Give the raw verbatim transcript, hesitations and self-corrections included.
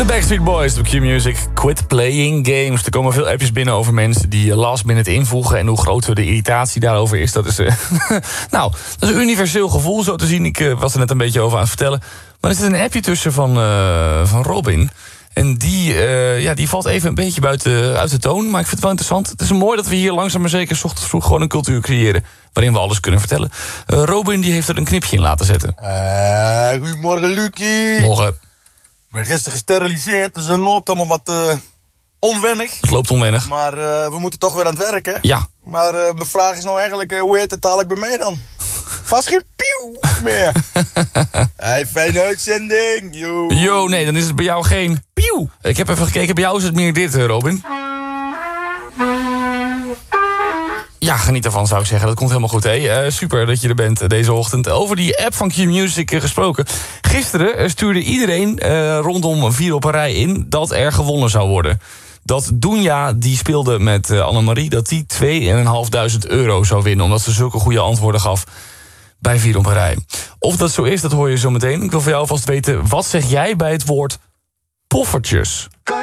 De Backstreet Boys op Q-Music. Quit playing games. Er komen veel appjes binnen over mensen die last minute invoegen. En hoe groot de irritatie daarover is. Dat is, uh, nou, dat is een universeel gevoel zo te zien. Ik uh, was er net een beetje over aan het vertellen. Maar er zit een appje tussen van, uh, van Robin. En die, uh, ja, die valt even een beetje buiten uit de toon. Maar ik vind het wel interessant. Het is mooi dat we hier langzaam maar zeker 's ochtends vroeg gewoon een cultuur creëren waarin we alles kunnen vertellen. Uh, Robin die heeft er een knipje in laten zetten. Uh, goedemorgen, Lucie. Morgen. Ik ben gisteren gesteriliseerd, dus het loopt allemaal wat uh, onwennig. Het loopt onwennig. Maar uh, we moeten toch weer aan het werk, hè? Ja. Maar uh, mijn vraag is nou eigenlijk, uh, hoe heet het dadelijk bij mij dan? Vast geen pieuw meer. Hey, fijne uitzending. Yo. Yo, nee, dan is het bij jou geen pieuw. Ik heb even gekeken, bij jou is het meer dit, Robin. Ja, geniet ervan, zou ik zeggen. Dat komt helemaal goed, hè? Uh, super dat je er bent uh, deze ochtend. Over die app van Q-Music uh, gesproken. Gisteren uh, stuurde iedereen uh, rondom vier op een rij in dat er gewonnen zou worden. Dat Doenja, die speelde met uh, Annemarie, dat die tweeduizend euro zou winnen, omdat ze zulke goede antwoorden gaf bij vier op een rij. Of dat zo is, dat hoor je zo meteen. Ik wil van jou alvast weten, wat zeg jij bij het woord poffertjes?